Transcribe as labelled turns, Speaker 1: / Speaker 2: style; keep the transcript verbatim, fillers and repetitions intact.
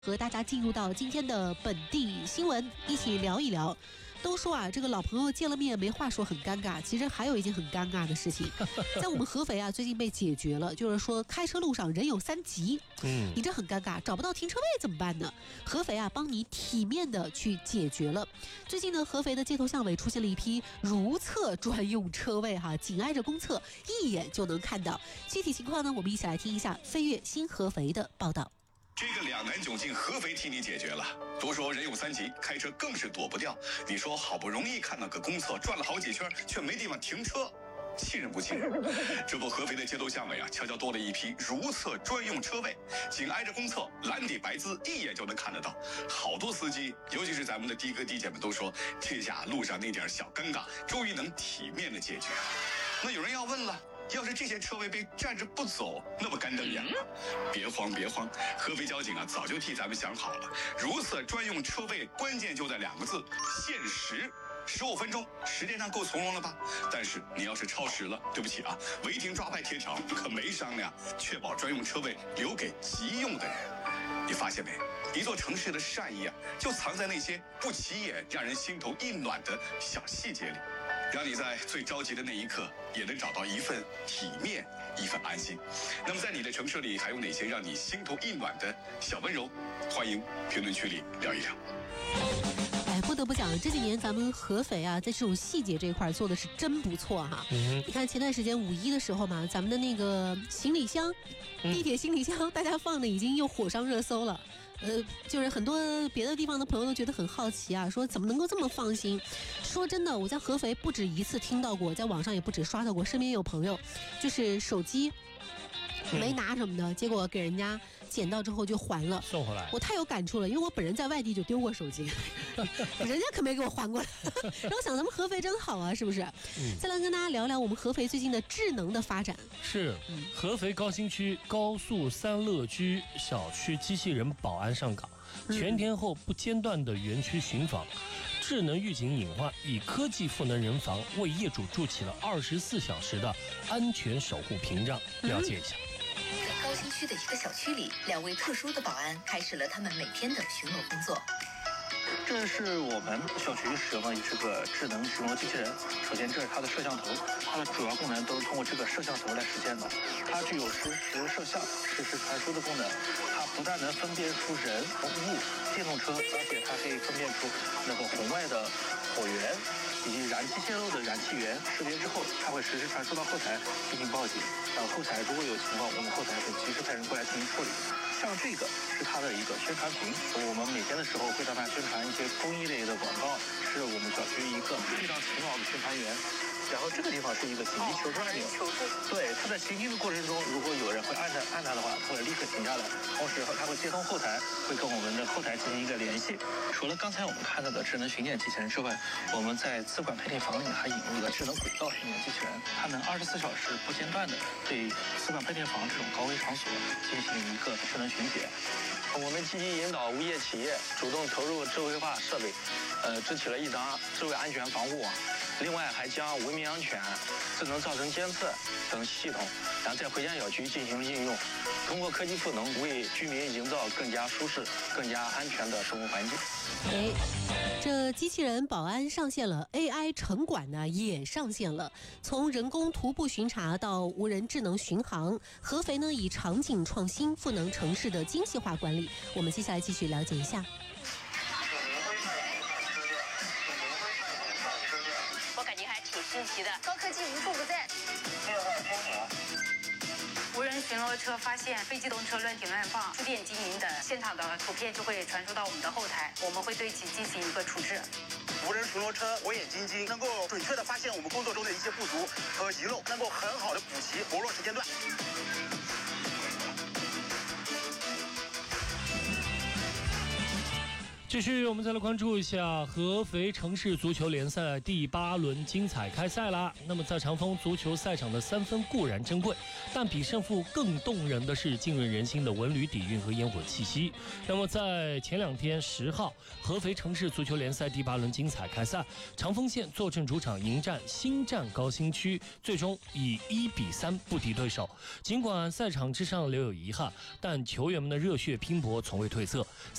Speaker 1: 和大家进入到今天的本地新闻，一起聊一聊。都说啊，这个老朋友见了面没话说很尴尬，其实还有一件很尴尬的事情，在我们合肥啊，最近被解决了，就是说开车路上人有三急，嗯，你这很尴尬，找不到停车位怎么办呢？合肥啊，帮你体面的去解决了。最近呢，合肥的街头巷尾出现了一批如厕专用车位哈，紧挨着公厕，一眼就能看到。具体情况呢，我们一起来听一下飞跃新合肥的报道。
Speaker 2: 这个两难窘境，合肥替你解决了。都说人有三急，开车更是躲不掉。你说好不容易看到个公厕，转了好几圈，却没地方停车，气人不气人？这不，合肥的街头巷尾啊，悄悄多了一批如厕专用车位，紧挨着公厕，蓝底白字，一眼就能看得到。好多司机，尤其是咱们的的哥的姐们都说，这下路上那点小尴尬，终于能体面的解决。那有人要问了，要是这些车位被占着不走，那不干瞪眼吗？别慌别慌，合肥交警啊早就替咱们想好了，如厕专用车位关键就在两个字：限时。十五分钟，时间上够从容了吧？但是你要是超时了，对不起啊，违停抓拍贴条可没商量，确保专用车位留给急用的人。你发现没？一座城市的善意啊，就藏在那些不起眼、让人心头一暖的小细节里。让你在最着急的那一刻也能找到一份体面，一份安心。那么在你的城市里还有哪些让你心头一暖的小温柔？欢迎评论区里聊一聊。
Speaker 1: 哎，不得不讲，这几年咱们合肥啊，在这种细节这一块做的是真不错哈。嗯、你看前段时间五一的时候嘛，咱们的那个行李箱，地铁行李箱，大家放的已经又火上热搜了。呃，就是很多别的地方的朋友都觉得很好奇啊，说怎么能够这么放心？说真的，我在合肥不止一次听到过，在网上也不止刷到过，身边有朋友就是手机没拿什么的，结果给人家捡到之后就还了，
Speaker 3: 送回来。
Speaker 1: 我太有感触了，因为我本人在外地就丢过手机，人家可没给我还过来。然后想咱们合肥真好啊，是不是？嗯、再来跟大家聊聊我们合肥最近的智能的发展。
Speaker 3: 是，嗯、合肥高新区高速三乐居小区机器人保安上岗，全天候不间断的园区巡访，智能预警隐患，以科技赋能人防，为业主筑起了二十四小时的安全守护屏障。了解一下。
Speaker 4: 在高新区的一个小区里，两位特殊的保安开始了他们每天的巡逻工作。
Speaker 5: 这是我们小区使用的这个智能巡逻机器人。首先，这是它的摄像头，它的主要功能都是通过这个摄像头来实现的。它具有实时摄像、实时传输的功能。它不但能分辨出人和物、电动车，而且它可以分辨出那个红外的火源以及燃气泄漏的燃气源。识别之后，它会实时传输到后台进行报警。然后后台如果有情况，我们后台会及时派人过来进行处理。像这个是它的一个宣传屏，我们每天的时候会让它宣传一些公益类的广告，是我们小区一个非常勤劳的宣传员。然后这个地方是一个紧急求助按钮，对，它在行进的过程中，如果有人会按它按它的话，它会立刻停下来，同时它会接通后台，会跟我们的后台进行一个联系。除了刚才我们看到的智能巡检机器人之外，我们在资管配电房里还引入了智能轨道巡检机器人，它能二十四小时不间断的对资管配电房这种高危场所进行一个智能巡检。
Speaker 6: 我们积极引导物业企业主动投入智慧化设备，呃，支起了一张智慧安全防护网。另外，还将文明安全、智能噪声监测等系统，然后在回迁小区进行应用，通过科技赋能，为居民营造更加舒适、更加安全的生活环境。
Speaker 1: 哎，这机器人保安上线了 ，A I 城管呢也上线了。从人工徒步巡查到无人智能巡航，合肥呢以场景创新赋能城市的精细化管理。我们接下来继续了解一下。
Speaker 4: 我感觉还挺新奇的，高科技无处不在。
Speaker 7: 无人巡逻车发现非机动车乱停乱放、触电经营的现场的图片就会传输到我们的后台，我们会对其进行一个处置。
Speaker 8: 无人巡逻车火眼金睛，能够准确地发现我们工作中的一些不足和遗漏，能够很好的补齐薄弱时间段。
Speaker 3: 继续，我们再来关注一下合肥城市足球联赛第八轮精彩开赛啦。那么在长丰足球赛场的三分固然珍贵，但比胜负更动人的是浸润人心的文旅底蕴和烟火气息。那么在前两天十号，合肥城市足球联赛第八轮精彩开赛，长丰县坐镇主场迎战新站高新区，最终以一比三不敌对手。尽管赛场之上留有遗憾，但球员们的热血拼搏从未褪色。